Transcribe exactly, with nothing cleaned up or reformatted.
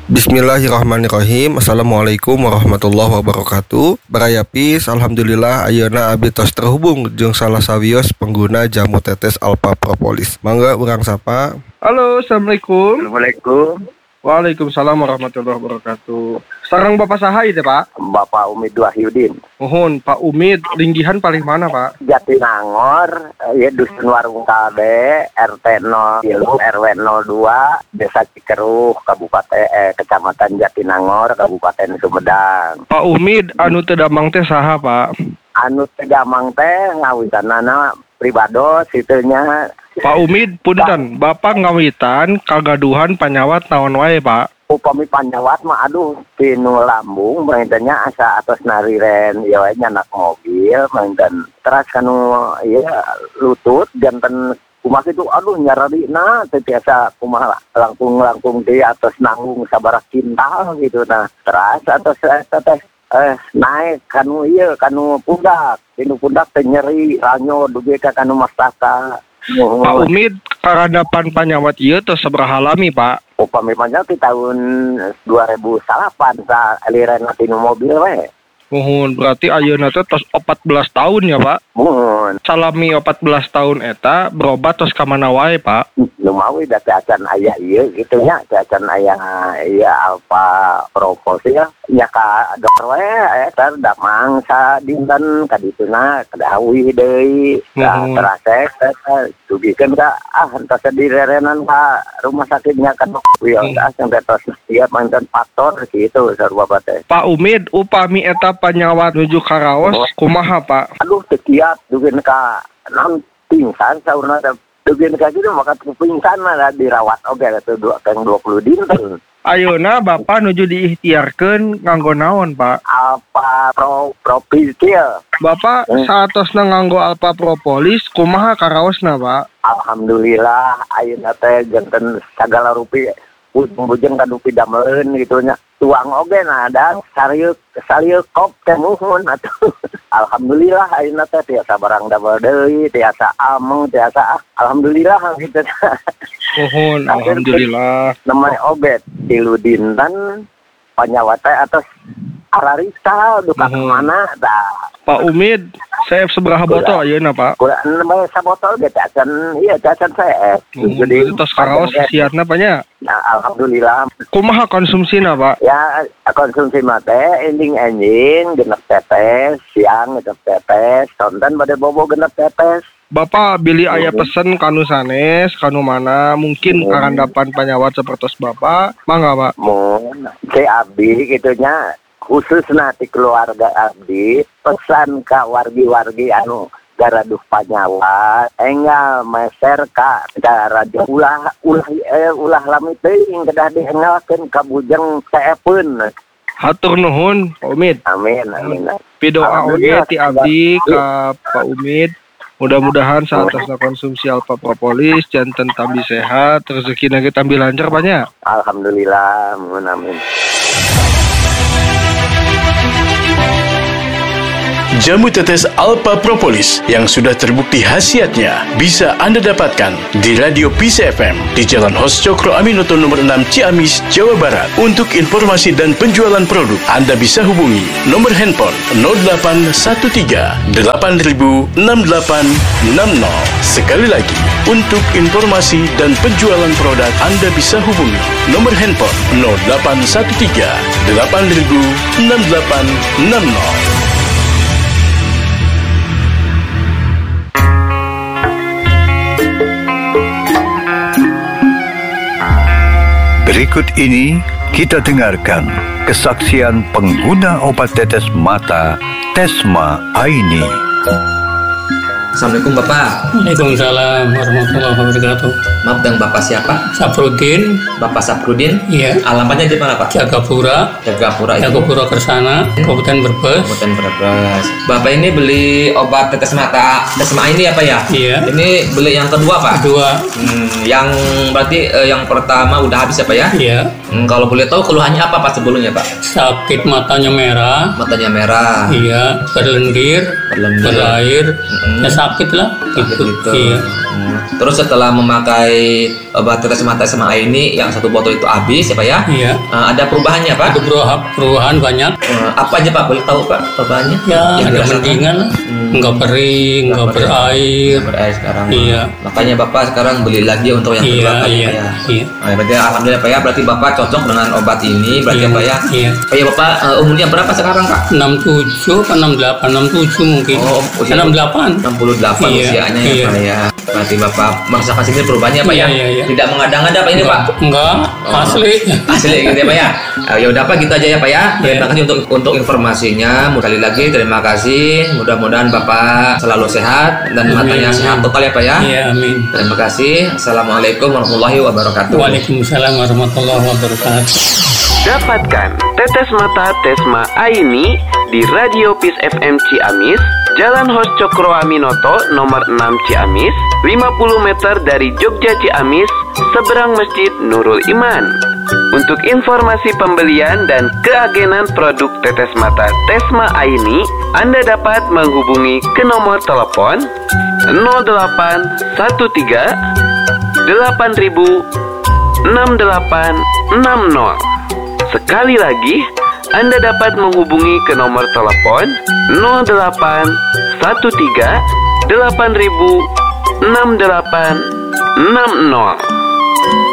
Bismillahirrahmanirrahim. Assalamualaikum warahmatullahi wabarakatuh. Barayapis, alhamdulillah ayeuna abdi tos terhubung jeung salah sawios pengguna jamu tetes Alpha Propolis. Mangga urang sapa. Halo, assalamualaikum. Assalamualaikum. Waalaikumsalam warahmatullahi wabarakatuh. Sareng Bapak saha ieu, Pak? Bapak Umid Wahyudin. Mohon Pak Umid, linggihan paling mana, Pak? Jatinangor, ya Dusun Warung Kalbe, R T nol tiga, R W nol dua, Desa Cikeruh, Kabupaten eh, Kecamatan Jatinangor, Kabupaten Sumedang. Pak Umid, anu teu damang teh saha, Pak? Anu teu damang teh ngawitanana pribados itunya. Pak Umid, punten, Bapak ngawitan kagaduhan panyawat naon wae, Pak? Upami panyawat mah aduh tinu lambung maintannya asa atas nariren ya we nyanak mobil maintan teras kanu ieu lutut janten kumaha itu aduh nyararina teh biasa kumaha langkung-langkung di atas nanggung sabaraha kintal gitu nah teras atas teh eh naik kanu ieu kanu pundak tinu pundak teh nyeri ranyo duge ka kanu mastaka. Oh. Pak Umid, karadapan panyawat ieu tos sabaraha lami, Pak? Upami panyawat di tahun dua ribu delapan sa aliran tinu mobil we. Mohon, berarti ayeuna teh tos empat belas tahun ya, Pak? Mohon. Salami empat belas tahun eta berobat tos ka mana wae, Pak? Lumawi da teh acan aya ieu kitu nya, teh acan aya ieu Alpha Propolis ya. Nya ka dokter we eta damang sa dinten ka dituna kadawi deui. Ka terasek eta dugikeun ka ah entos direrenan ka rumah sakitnya ka dokter ya sampai tos ieu manten faktor kitu sarua teh. Pak Umid, upami eta panyawat nuju karaos kumaha, Pak? Aduh teu kiat dugeun ka naon pingsan saurna teh dugeun ka kitu maka pingsan mah dirawat oge atuh dua puluh dinten. Ayeuna Bapak nuju diikhtiarkeun nganggo naon, Pak? Alpha Pro Propolis. Bapak hmm. saatosna nganggo Alpha Propolis kumaha karaosna, Pak? Alhamdulillah ayeuna teh janten sagala rupi bujeng ka dupi dameleun gitu nya. Tuang oge nah dan sarieu sarieu kop teh muhun atuh. Alhamdulillah ayeuna teh tiasa barang damel deui, tiasa ameng, tiasa ah, alhamdulillah gitu. Mohon alhamdulillah. Namanya obat tilu dinten panyawat teh atas ararisa duka mana tah. Pak Umid, saya seberapa botol ayeuna, Pak? Kula namanya sabotol ge teh acan ieu teh acan saya. Jadi tos karaos siatna pa nya? Nah, alhamdulillah. Kumaha konsumsina, Pak? Ya, konsumsi mah teh ending-ending genep tetes, siang genep tetes, sonten bade bobo genep tetes. Bapak bili aya pesen kanu sanes, kanu mana mungkin hmm. karandapan panyawat seperti Bapak, mangga, Pak? Mun, si abdi gitunya khusus nanti keluarga abdi pesan ka wargi-wargi anu garaduh panyawat enggal meser ka radio ulah ulah eh, ulah lami teuing kedah diengalkeun ka bujeng teepeun. Hatur nuhun, Pak Umid. Amin, amin. Pidoa oge ti abdi ka Pak Umid. Mudah-mudahan saat asna konsumsi Alpha Propolis janten tambi sehat, rezeki nage tambi lancar banyak. Alhamdulillah, amin. Jamu tetes Alpha Propolis yang sudah terbukti khasiatnya bisa Anda dapatkan di Radio Peace F M di Jalan Hos Cokro Aminoto nomor enam Ciamis, Jawa Barat. Untuk informasi dan penjualan produk, Anda bisa hubungi nomor handphone nol delapan satu tiga delapan nol enam delapan enam nol. Sekali lagi, untuk informasi dan penjualan produk, Anda bisa hubungi nomor handphone nol delapan satu tiga delapan nol enam delapan enam nol. Berikut ini kita dengarkan kesaksian pengguna obat tetes mata Tesma Aini. Assalamualaikum Bapak. Waalaikumsalam warahmatullahi wabarakatuh. Maaf dengan Bapak siapa? Saprudin. Bapak Saprudin? Iya. Alamatnya di mana Pak? Jagapura. Jagapura itu? Jagapura Kersana, Kabupaten Brebes. Kabupaten Brebes. Bapak ini beli obat tetes mata Tesma ini apa ya? Iya. Ini beli yang kedua Pak? Kedua. Hmm, yang berarti eh, yang pertama udah habis ya Pak ya? Iya. Hmm, kalau boleh tahu keluhannya apa Pak sebelumnya Pak? Sakit matanya merah. Matanya merah. Iya. Berlendir. Berlendir. Berair. Mm-hmm. sakit lah gitu. gitu. Iya. Hmm. Terus setelah memakai obat tetes mata S M A ini yang satu botol itu habis ya Pak ya? Iya. Uh, ada perubahannya Pak? Ada perubahan, perubahan banyak. Uh, apa aja Pak? Boleh tahu Pak perubahannya? Ya, Yang ada dirasakan? mendingan lah. Hmm. Enggak kering, enggak berair. Nggak berair sekarang. Iya. Makanya Bapak sekarang beli lagi untuk yang kedua Iya, kali iya, Pak ya? iya. Nah, berarti alhamdulillah Pak ya, berarti Bapak cocok dengan obat ini berarti Iya, Pak ya? iya. Pak ya Bapak uh, umurnya berapa sekarang Pak? enam puluh tujuh atau enam puluh delapan, enam puluh tujuh mungkin. Oh, usia enam puluh delapan. enam puluh delapan Iya, usianya iya. ya Pak ya. Berarti Bapak merasakan sendiri perubahannya Pak Iya, ya? iya, iya. Tidak mengada-ngada Pak ini Pak? Enggak, Oh. asli. Asli gitu ya Pak ya. Uh, ya udah Pak gitu aja ya Pak ya. Terima kasih untuk untuk informasinya. Sekali lagi terima kasih. Mudah-mudahan Bapak selalu sehat dan Amin, matanya amin. sehat total ya Pak ya. Iya, amin. Terima kasih. Assalamualaikum warahmatullahi wabarakatuh. Waalaikumsalam warahmatullahi wabarakatuh. Dapatkan tetes mata Tesma Aini di Radio Peace F M Ciamis, Jalan Hos Cokro Aminoto nomor enam Ciamis, lima puluh meter dari Jogja Ciamis, seberang Masjid Nurul Iman. Untuk informasi pembelian dan keagenan produk tetes mata Tesma Aini, Anda dapat menghubungi ke nomor telepon nol delapan satu tiga delapan ribu enam delapan enam nol. Sekali lagi, Anda dapat menghubungi ke nomor telepon nol delapan satu tiga delapan ribu enam delapan enam nol.